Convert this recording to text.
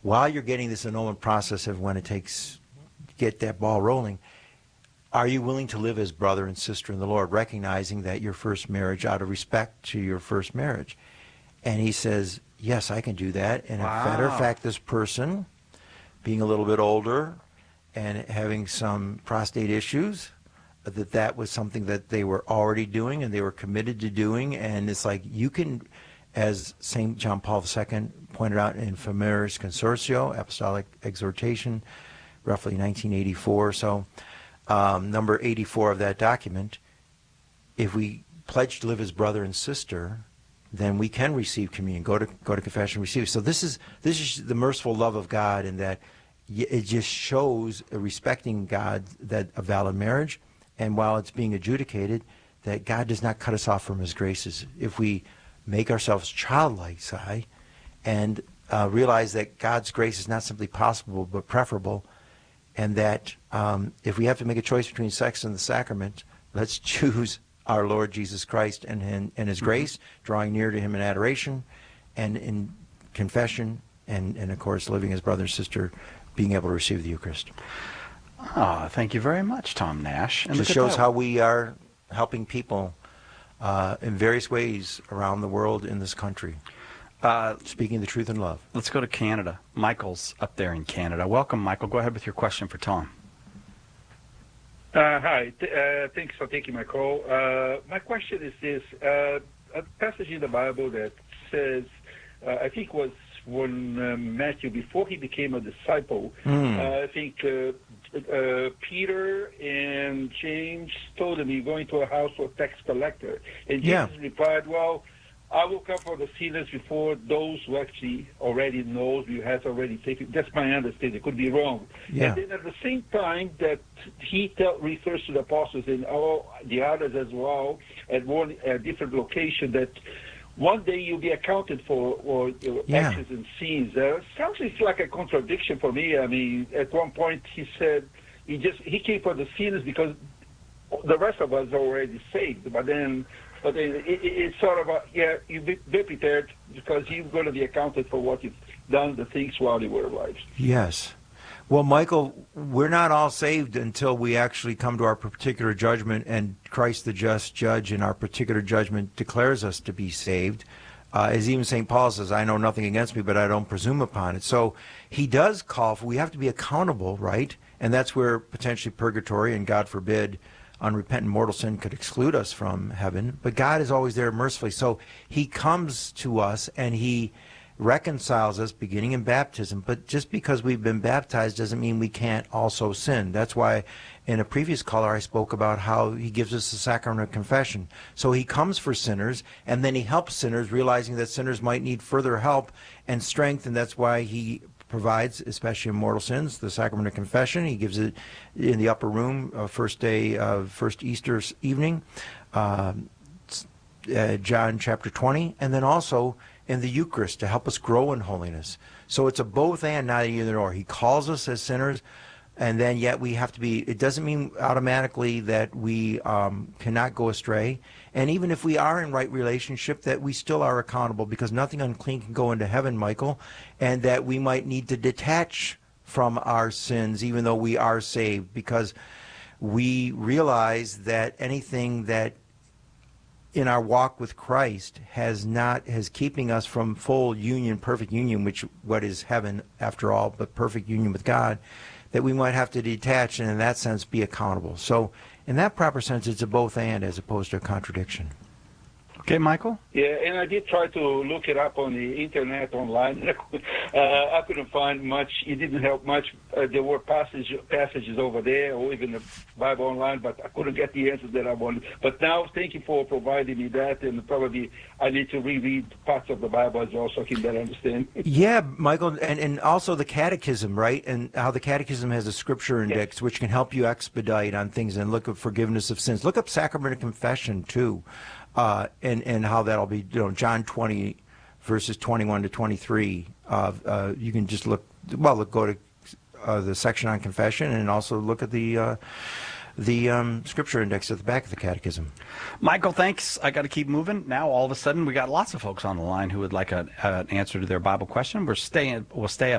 while you're getting this annulment process of when it takes to get that ball rolling, are you willing to live as brother and sister in the Lord, recognizing that your first marriage, out of respect to your first marriage? And he says, yes, I can do that. And Wow. as a matter of fact, this person, being a little bit older and having some prostate issues, that was something that they were already doing and they were committed to doing. And it's like you can, as St. John Paul II pointed out in Familiaris Consortio, Apostolic Exhortation, roughly 1984. So number 84 of that document, if we pledge to live as brother and sister, then we can receive communion, go to confession, receive it. So this is the merciful love of God, in that it just shows respecting God, that a valid marriage, and while it's being adjudicated, that God does not cut us off from his graces. If we make ourselves childlike, and realize that God's grace is not simply possible but preferable, and that if we have to make a choice between sex and the sacrament, let's choose our Lord Jesus Christ and his grace, drawing near to him in adoration and in confession, and of course living as brother and sister, being able to receive the Eucharist. Oh, thank you very much, Tom Nash. And It shows how we are helping people in various ways around the world, in this country, speaking the truth in love. Let's go to Canada. Michael's up there in Canada. Welcome, Michael. Go ahead with your question for Tom. Hi. Thanks for taking my call. My question is this. A passage in the Bible that says, I think was when Matthew, before he became a disciple, I think Peter and James told him, you're going to a house of tax collector. And Jesus replied, well, I will come for the sinners before those who actually already knows you has already taken. That's my understanding. It could be wrong. Yeah. And then at the same time that he refers to the apostles and all the others as well at a different location, that one day you'll be accounted for your actions and sins. Sounds like a contradiction for me. I mean, at one point he said he came for the sinners because the rest of us are already saved. But then it's sort of you be prepared because you're going to be accounted for what you've done, the things while you were alive. Yes. Well, Michael, we're not all saved until we actually come to our particular judgment, and Christ the just judge in our particular judgment declares us to be saved. As even St. Paul says, I know nothing against me, but I don't presume upon it. So he does call for, we have to be accountable, right? And that's where potentially purgatory, and God forbid, unrepentant mortal sin could exclude us from heaven. But God is always there mercifully. So he comes to us and he reconciles us beginning in baptism. But just because we've been baptized doesn't mean we can't also sin. That's why in a previous caller I spoke about how he gives us the sacrament of confession. So he comes for sinners, and then he helps sinners, realizing that sinners might need further help and strength, and that's why he provides, especially in mortal sins, the sacrament of confession. He gives it in the upper room, first Easter evening, John chapter 20, and then also in the Eucharist to help us grow in holiness. So it's a both and, not either or. He calls us as sinners, and then yet we have to be, it doesn't mean automatically that we cannot go astray. And even if we are in right relationship, that we still are accountable, because nothing unclean can go into heaven, Michael, and that we might need to detach from our sins, even though we are saved, because we realize that anything that in our walk with Christ has keeping us from full union, perfect union, which what is heaven after all, but perfect union with God, that we might have to detach and in that sense be accountable. So in that proper sense, it's a both and as opposed to a contradiction. Okay, Michael? Yeah, and I did try to look it up on the internet online. I couldn't find much. It didn't help much. There were passages over there, or even the Bible online, but I couldn't get the answers that I wanted. But now, thank you for providing me that, and probably I need to reread parts of the Bible as well so I can better understand. Yeah, Michael, and also the Catechism, right? And how the Catechism has a scripture index, which can help you expedite on things and look up forgiveness of sins. Look up Sacrament of Confession, too. And how that'll be, John 20, verses 21 to 23. You can just go to the section on confession, and also look at the scripture index at the back of the Catechism. Michael, thanks. I got to keep moving. Now, all of a sudden, we got lots of folks on the line who would like an answer to their Bible question. We'll stay